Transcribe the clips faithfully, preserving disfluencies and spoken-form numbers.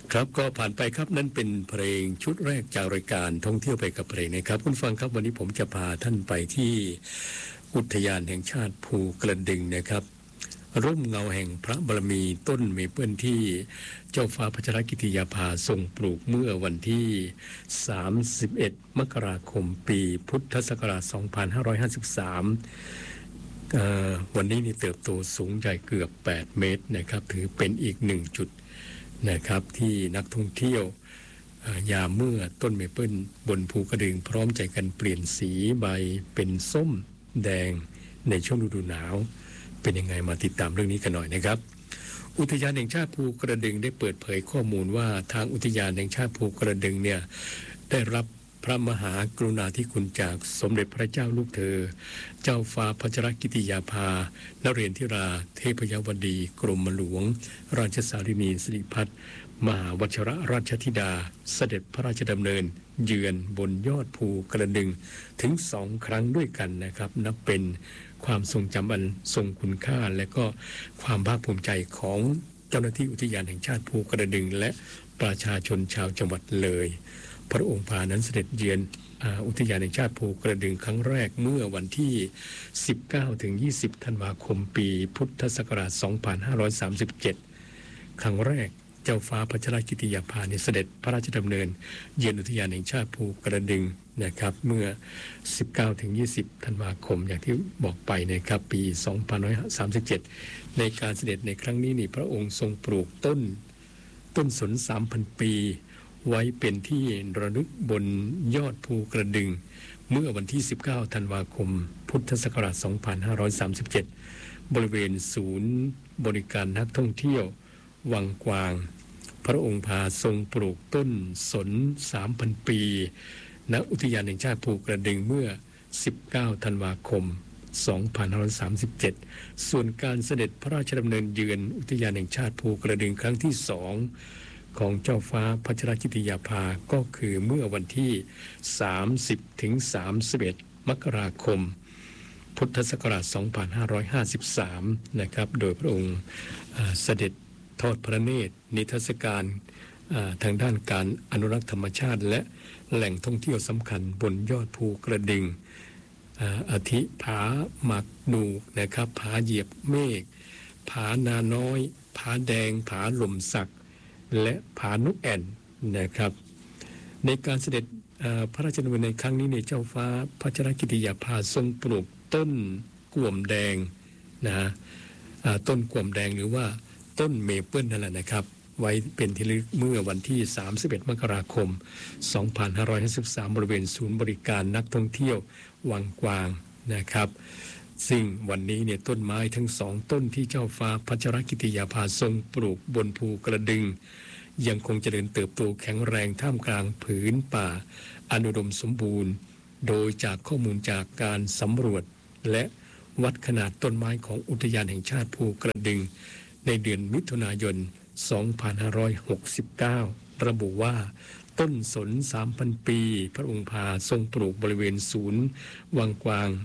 ครับก็ผ่านไปครับนั่นเป็นเพลงชุดแรกจากรายการท่องเที่ยวไปกับเพลงนะครับคุณฟังครับวันนี้ผมจะพาท่านไปที่อุทยานแห่งชาติภูกระดึงนะครับร่มเงาแห่งพระบารมีต้นเมเปิลที่เจ้าฟ้าพัชรกิติยาภาทรงปลูกเมื่อวันที่สามสิบเอ็ดมกราคมปีพุทธศักราชสองพันห้าร้อยห้าสิบสามวันนี้นี่เติบโตสูงใหญ่เกือบแปดเมตรนะครับถือเป็นอีกหนึ่งจุดนะครับที่นักท่องเที่ยวยามเมื่อต้นเมเปิลบนภูกระดึงพร้อมใจกันเปลี่ยนสีใบเป็นส้มแดงในช่วงฤดูหนาวเป็นยังไงมาติดตามเรื่องนี้กันหน่อยนะครับอุทยานแห่งชาติภูกระดึงได้เปิดเผยข้อมูลว่าทางอุทยานแห่งชาติภูกระดึงเนี่ยได้รับพระมหากรุณาธิคุณจากสมเด็จพระเจ้าลูกเธอเจ้าฟ้าพัชรกิติยาภานเรศธิราเทพยวดีกรมหลวงราชสารินีสิริพัฒน์มหาวชิรราชธิดาเสด็จพระราชดำเนินเยือนบนยอดภูกระดึงถึงสองครั้งด้วยกันนะครับนับเป็นความทรงจำอันทรงคุณค่าและก็ความภาคภูมิใจของเจ้าหน้าที่อุทยานแห่งชาติภูกระดึงและประชาชนชาวจังหวัดเลยพระองค์พานั้นเสด็จเยือนอุทยานแห่งชาติภูกระดึงครั้งแรกเมื่อวันที่สิบเก้าถึงยี่สิบธันวาคมปีพุทธศักราชสองพันห้าร้อยสามสิบเจ็ดครั้งแรกเจ้าฟ้าพัชรกิติยาภาเสด็จพระราชดำเนินเยือนอุทยานแห่งชาติภูกระดึงนะครับเมื่อสิบเก้าถึงยี่สิบธันวาคมอย่างที่บอกไปนะครับปีสองพันห้าร้อยสามสิบเจ็ดในการเสด็จในครั้งนี้นี่พระองค์ทรงปลูกต้นต้นสน สามพัน ปีไว้เป็นที่ระลึกบนยอดภูกระดึงเมื่อวันที่สิบเก้าธันวาคมพุทธศักราชสองพันห้าร้อยสามสิบเจ็ดบริเวณศูนย์บริการนักท่องเที่ยววังกวางพระองค์พาทรงปลูกต้นสน สามพัน ปีณอุทยานแห่งชาติภูกระดึงเมื่อสิบเก้าธันวาคมสองพันห้าร้อยสามสิบเจ็ดส่วนการเสด็จพระราชดำเนินเยือนอุทยานแห่งชาติภูกระดึงครั้งที่สองของเจ้าฟ้าพัชรกิติยาภาก็คือเมื่อวันที่สามสิบถึงสามสิบเอ็ดมกราคมพุทธศักราชสองพันห้าร้อยห้าสิบสามนะครับโดยพระองค์เสด็จทอดพระเนตรนิทรรศการทางด้านการอนุรักษ์ธรรมชาติและแหล่งท่องเที่ยวสำคัญบนยอดภูกระดึงอาทิผาหมักดูนะครับผาเหยียบเมฆผานาน้อยผาแดงผาหล่มสักและผานกแอ่นนะครับในการเสด็จพระราชดำเนินในครั้งนี้ในเจ้าฟ้าพัชรกิติยาภาทรงปลูกต้นก่วมแดงนะต้นก่วมแดงหรือว่าต้นเมเปิลนั่นแหละนะครับไว้เป็นที่ระลึกเมื่อวันที่สามสิบเอ็ดมกราคมสองพันห้าร้อยห้าสิบสามบริเวณศูนย์บริการนักท่องเที่ยววังกวางนะครับซึ่งวันนี้เนี่ยต้นไม้ทั้งสองต้นที่เจ้าฟ้าพัชรกิติยาภาทรงปลูกบนภูกระดึงยังคงเจริญเติบโตแข็งแรงท่ามกลางผืนป่าอนุดมสมบูรณ์โดยจากข้อมูลจากการสำรวจและวัดขนาดต้นไม้ของอุทยานแห่งชาติภูกระดึงในเดือนมิถุนายนสองพันห้าร้อยหกสิบเก้าระบุว่าต้นสน สามพัน ปีพระองค์พาทรงปลูกบริเวณศูนย์วังกวาง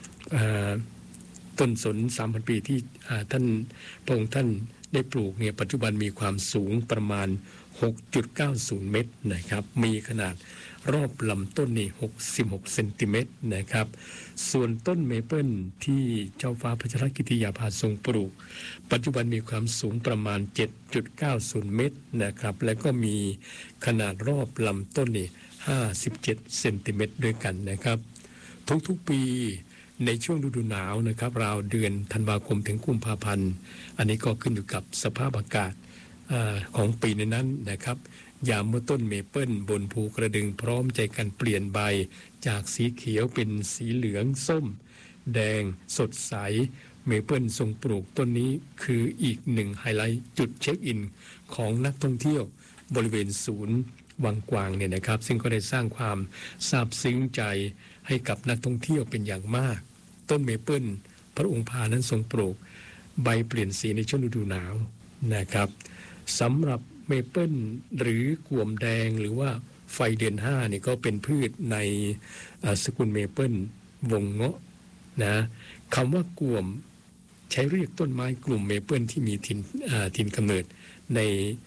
ต้นสน สามพัน ปีที่ท่านพระองค์ท่านได้ปลูกเนี่ยปัจจุบันมีความสูงประมาณ หกจุดเก้าศูนย์ เมตรนะครับมีขนาดรอบลำต้นนี่หกสิบหกเซนติเมตรนะครับส่วนต้นเมเปิลที่เจ้าฟ้าพัชรกิติยาภาทรงปลูกปัจจุบันมีความสูงประมาณ เจ็ดจุดเก้าศูนย์ เมตรนะครับและก็มีขนาดรอบลำต้นนี่ห้าสิบเจ็ดเซนติเมตรด้วยกันนะครับทุกๆปีในช่วงฤดูหนาวนะครับราวเดือนธันวาคมถึงกุมภาพันธ์อันนี้ก็ขึ้นอยู่กับสภาพอากาศของปีนั้นนะครับยามเมื่อต้นเมเปิลบนภูกระดึงพร้อมใจกันเปลี่ยนใบจากสีเขียวเป็นสีเหลืองส้มแดงสดใสเมเปิลทรงปลูกต้นนี้คืออีกหนึ่งไฮไลท์จุดเช็คอินของนักท่องเที่ยวบริเวณศูนย์วังกวางเนี่ยนะครับซึ่งก็ได้สร้างความซาบซึ้งใจให้กับนักท่องเที่ยวเป็นอย่างมากต้นเมเปิลพระองค์พานั้นทรงปลูกใบเปลี่ยนสีในช่วงฤดูหนาวนะครับสำหรับเมเปิลหรือก่วมแดงหรือว่าไฟเดือนห้านี่ก็เป็นพืชในสกุลเมเปิลวงเงาะนะคำว่าก่วมใช้เรียกต้นไม้กลุ่มเมเปิลที่มีถิ่นถิ่นกำเนิดใน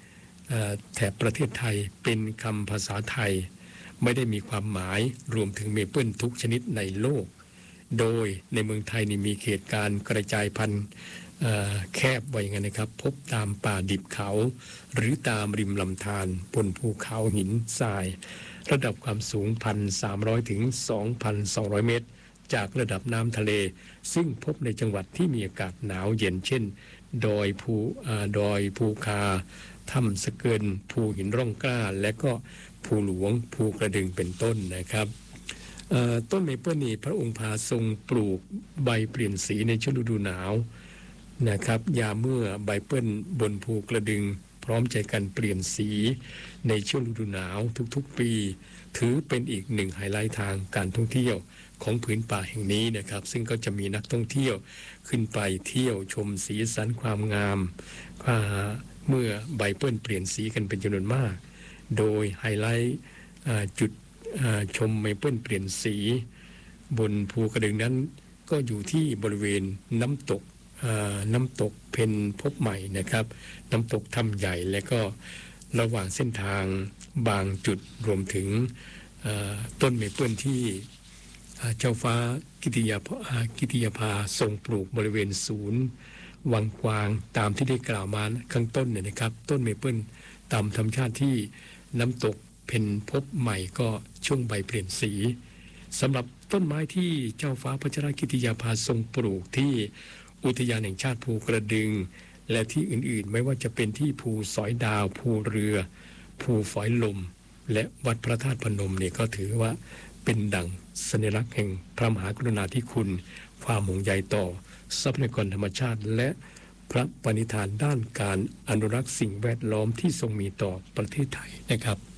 แถบประเทศไทยเป็นคำภาษาไทยไม่ได้มีความหมายรวมถึงเมเปิลทุกชนิดในโลกโดยในเมืองไทยนี่มีเขตการกระจายพันธุ์แคบไว้อย่างนั้นนะครับพบตามป่าดิบเขาหรือตามริมลำธารบนภูเขาหินทรายระดับความสูง หนึ่งพันสามร้อย ถึง สองพันสองร้อย เมตรจากระดับน้ำทะเลซึ่งพบในจังหวัดที่มีอากาศหนาวเย็นเช่นดอยภูดอยภูคาถ้ำสะเกินภูหินร่องกล้าและก็ภูหลวงภูกระดึงเป็นต้นนะครับต้นเมเปิลนี่พระองค์พาทรงปลูกใบเปลี่ยนสีในช่วงฤดูหนาวนะครับยามเมื่อใบเปิ้ลบนภูกระดึงพร้อมใจกันเปลี่ยนสีในช่วงฤดูหนาวทุกๆปีถือเป็นอีกหนึ่งไฮไลท์ทางการท่องเที่ยวของผืนป่าแห่งนี้นะครับซึ่งก็จะมีนักท่องเที่ยวขึ้นไปเที่ยวชมสีสันความงามเมื่อใบเปิ้ลเปลี่ยนสีกันเป็นจำนวนมากโดยไฮไลท์จุดชมเมเปิลเปลี่ยนสีบนภูกระดึงนั้นก็อยู่ที่บริเวณน้ำตกน้ำตกเพนพบใหม่นะครับน้ำตกถ้ำใหญ่และก็ระหว่างเส้นทางบางจุดรวมถึงต้นเมเปิลที่เจ้าฟ้ากิติยากิติยาภาทรงปลูกบริเวณศูนย์วังกวางตามที่ได้กล่าวมาข้างต้นเนี่ยนะครับต้นเมเปิลตามธรรมชาติที่น้ำตกเพนพบใหม่ก็ช่วงใบเปลี่ยนสีสำหรับต้นไม้ที่เจ้าฟ้าพัชรกิติยาภาทรงปลูกที่อุทยานแห่งชาติภูกระดึงและที่อื่นๆไม่ว่าจะเป็นที่ภูสอยดาวภูเรือภูฝอยลมและวัดพระธาตุพนมเนี่ยก็ถือว่าเป็นดั่งสัญลักษณ์แห่งพระมหากรุณาธิคุณความห่วงใยต่อทรัพยากรธรรมชาติและพระปณิธานด้านการอนุรักษ์สิ่งแวดล้อมที่ทรงมีต่อประเทศไทยนะครับ